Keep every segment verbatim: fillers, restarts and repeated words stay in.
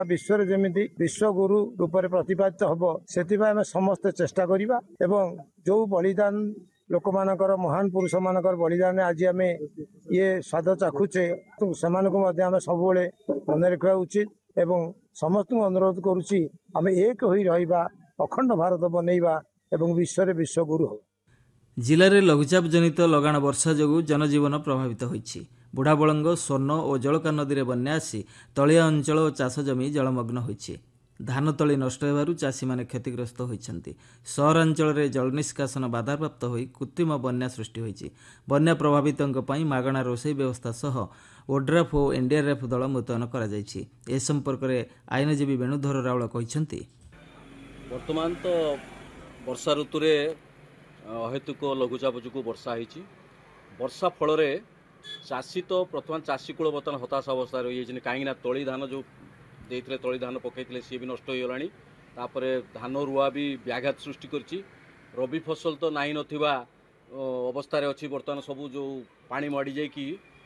विश्व जमी विश्वगुरु रूप में प्रतिपादित हम से समस्ते चेष्टा करवा एवं जो बलिदान लोक मानकर महान पुरुष मानकर बलिदान आज आम ये स्वाद चाखुचे से सब मन रखा उचित एवं समस्त अनुरोध करुच्ची आम एक हो रहा अखंड भारत बनैबा एवं विश्व विश्वगुरु हो। जिले में लघुचाप जनित लगाण वर्षा जोगु जनजीवन प्रभावित होइछि। बुढ़ाबलंग स्वर्ण और जलका नदी में बन्या आसी तलिया अंचल और चाष जमी जलमग्न होइछि। धान तली नष्ट होबारु चाषी माने क्षतिग्रस्त होइछन्ति। सहरांचल में जल निष्कासन बाधाप्राप्त होई कृत्रिम बन्या सृष्टि होइछि। बन्या प्रभावितंक पई मागणा रोषेई व्यवस्था सह ओड्राफ और एनडीआरएफ दल मुतयन करा जाइछि। ए संपर्क में आईनजीवी वेणुधर रावल कहिछन्ति, वर्तमान तो वर्षा ऋतु में अहेतुक लघुचाप जो वर्षा होती वर्षा फल चाषी तो प्रथम चाषी कूल बर्तमान हताश अवस्था रही कहीं तली धान जो देते तली धान पकई सी भी नष्ट हो गलानी। तापर धान रुआ भी व्याघात सृष्टि करछि। रबी फसल तो नाई नथिबा अवस्था अच्छी बर्तमान सब जो पानी मड़ी जाकि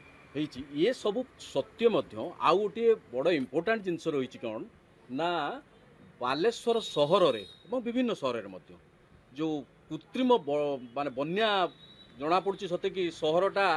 ये सब सत्य मध्य आउ गोटे बड़ इम्पोर्टाट जिनस रही कौन ना बालेश्वर सहर में विभिन्न सहर में जो कृत्रिम माने बन्या जना पड़ी सते कि सहरटा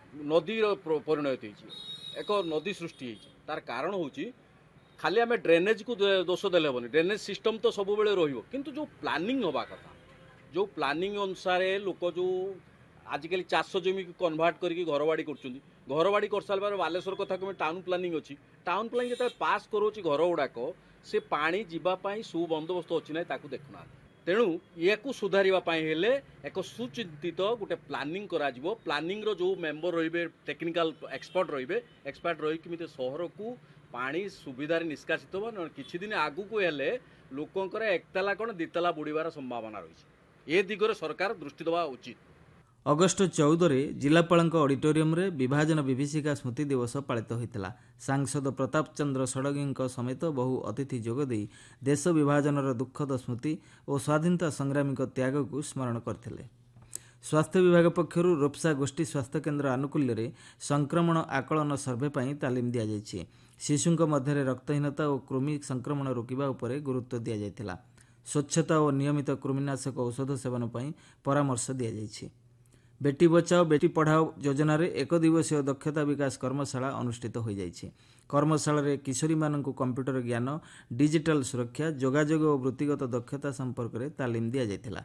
नदी परिणत होती एक नदी सृष्टि तार कारण होची खाली आम ड्रेनेज को दोष देले हेनी। ड्रेनेज सिस्टम तो सब बेले रहिबो किंतु जो प्लानिंग होबा कथा जो प्लानिंग अनुसार लोक जो आजिकल चाष जमी को कन्वर्ट करके घरबाड़ी कर घरबाड़ी कर सारा बालेश्वर कथा कह टाउन प्लानिंग अच्छी टाउन प्लानिंग जो पास करोची घर गुड़ाक से पानी जीवाई सुबंदोबस्त अच्छी ना देखुना। तेणु या सुधारवाई हेले एक सुचिंतित गोटे प्लानिंग करा जिवो। प्लानिंग रो जो मेंबर रहिबे टेक्निकल एक्सपर्ट रहिबे एक्सपर्ट रही किमिते सहर को पानी सुविधार निष्कासित हो किछि दिन आगु को हेले लोकंकर एकताला कोन दिताला बुड़ीबार संभावना रही। ए दिगरे सरकार दृष्टि देवा उचित। अगस्ट चौदह जिलापाल ऑडिटोरियम रे विभाजन विभीषिका स्मृति दिवस पालित होता। सांसद प्रताप चंद्र षडंगी समेत बहु अतिथि जोगदे देश विभाजन दुखद स्मृति और स्वाधीनता संग्रामी त्याग को स्मरण करते। स्वास्थ्य विभाग पक्षर रोपसा गोष्ठी स्वास्थ्य केन्द्र आनुकूल्य रे संक्रमण आकलन सर्वे पर तालीम दि जाइछि। शिशुंक मध्य रक्तहीनता और कृमि संक्रमण रोकवा उपरे गुरुत्व दि जाइथिला। स्वच्छता और नियमित कृमिनाशक औषध सेवन पर परामर्श दि जाइछि। बेटी बचाओ बेटी पढ़ाओ योजना रे एक दिवसीय दक्षता विकास कर्मशाला अनुष्ठित हो जाइछि। कर्मशाला रे किशोरी मानकु कंप्यूटर ज्ञान डिजिटल सुरक्षा जोगाजोग और वृत्तिगत दक्षता संपर्क में तालीम दि जाइथिला।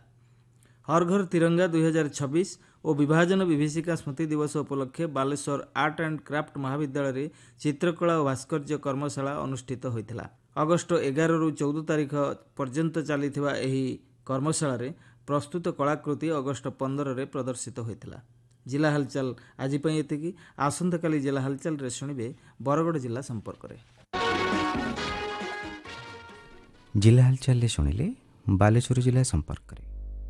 हर घर तिरंगा दुई हजार छब्बीस और विभाजन विभीषिका स्मृति दिवस उपलक्षे बालेश्वर आर्ट एंड क्राफ्ट महाविद्यालय रे चित्रकला और भास्कर्य कर्मशाला अनुष्ठित होइथिला। अगस्ट एगार रु चौदह तारिख पर्यंत चलीथिबा एही कर्मशाला रे प्रस्तुत कलाकृति अगस्ट पंद्रह रे प्रदर्शित होइथिला। जिला हलचल आज एतिकी। आसंता काली जिला हलचल रे शुणिबे बरगड़ जिला संपर्क रे। जिला हलचल रे शुणिले बालेश्वर जिला संपर्क रे।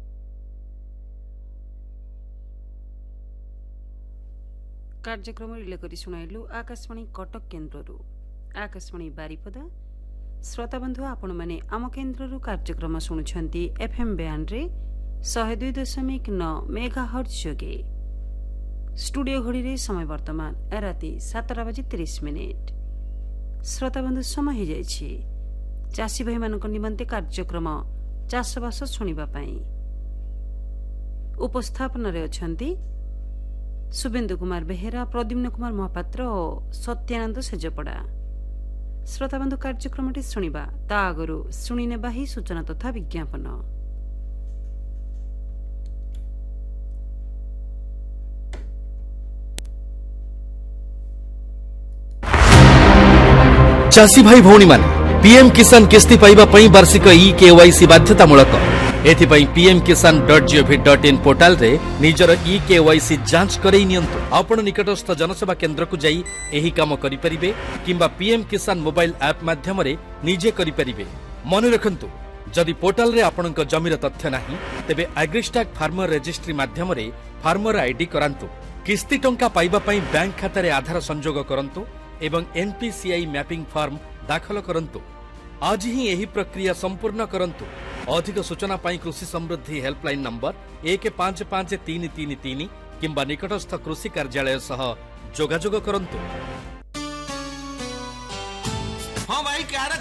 कार्यक्रम रिले करी सुनाइलु आकाशवाणी कटक केन्द्ररू। आकाशवाणी बारिपदा श्रोता बंधु आपण माने आम केन्द्ररू कार्यक्रम शुणुछंती एफएम बयान रे शहे दुई दशमिक नौ मेगाहर्ट्ज जोगे। स्टूडियो घड़ी रे समय वर्तमान राति सातटा बजे तीस मिनिट। श्रोता बंधु समय हो जाइछि चाषी भाई मानक निमंते कार्यक्रम चाषबास शुणिबा पई। उपस्थापन रे अछंती सुबेन्दु कुमार बेहेरा, प्रद्युम्न कुमार महापात्र और सत्यानंद सेजपड़ा। श्रोता बंधु कार्यक्रमटी शुणिबा ता आगरु शुणिने बाही सूचना तथा विज्ञापन। चाषी भाई भौणी माने पीएम किसान किस्ती पाइबा पई वार्षिक ई केवाईसी बाध्यतामूलक। एथिपाई पीएम किसान dot gov dot in portal रे निजर ई केवाईसी जांच करई नियंतु। आपण निकटस्थ जनसेवा केन्द्र को जाई एही काम करि परिबे किंबा पीएम किसान मोबाइल ऐप माध्यम रे निजे करि परिबे। मन रखंतु जदि पोर्टाल रे आपणक जमीर तथ्य नाही तेबे एग्रीस्टैक फार्मर रजिस्ट्री माध्यम रे फार्मर आईडी करांतु। किस्ती टंका पाइबा पई बैंक खाता रे आधार संजोग करंतु एवं एनपीसीआई मैपिंग फॉर्म दाखल करंतु। आज ही यही प्रक्रिया संपूर्ण करंतु। अधिक सूचना पाई कृषि समृद्धि हेल्पलाइन नंबर एक पांच पांच तीन तीन तीन किंबा निकटस्थ कृषि कार्यालय सह जोगाजोग करंतु। हाँ भाई क्या